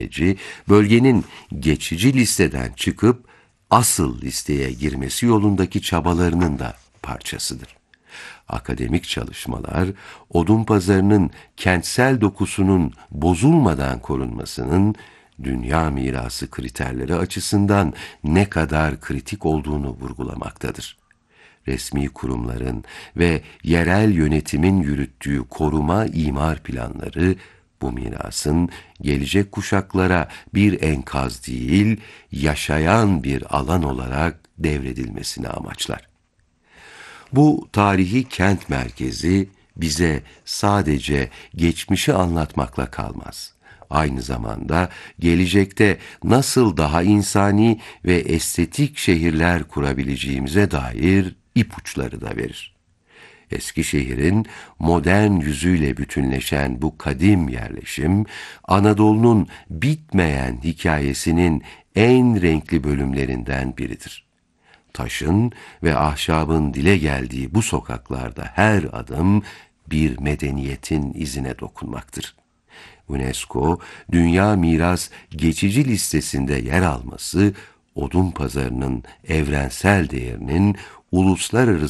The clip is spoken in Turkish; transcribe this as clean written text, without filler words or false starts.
bölgenin geçici listeden çıkıp asıl listeye girmesi yolundaki çabalarının da parçasıdır. Akademik çalışmalar, Odunpazarı'nın kentsel dokusunun bozulmadan korunmasının dünya mirası kriterleri açısından ne kadar kritik olduğunu vurgulamaktadır. Resmi kurumların ve yerel yönetimin yürüttüğü koruma imar planları, bu mirasın gelecek kuşaklara bir enkaz değil, yaşayan bir alan olarak devredilmesini amaçlar. Bu tarihi kent merkezi bize sadece geçmişi anlatmakla kalmaz. Aynı zamanda gelecekte nasıl daha insani ve estetik şehirler kurabileceğimize dair ipuçları da verir. Eskişehir'in modern yüzüyle bütünleşen bu kadim yerleşim, Anadolu'nun bitmeyen hikayesinin en renkli bölümlerinden biridir. Taşın ve ahşabın dile geldiği bu sokaklarda her adım bir medeniyetin izine dokunmaktır. UNESCO, Dünya Miras Geçici Listesi'nde yer alması, Odunpazarı'nın evrensel değerinin uluslararası